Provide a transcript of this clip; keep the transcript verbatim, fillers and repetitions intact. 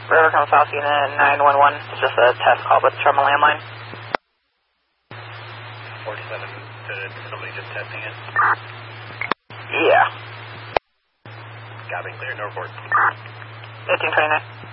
Rivercom South Unit nine one one. It's just a test call, but it's from a landline. forty-seven, did somebody just testing it? Yeah. Copy, clear, Norfolk. eighteen twenty-nine.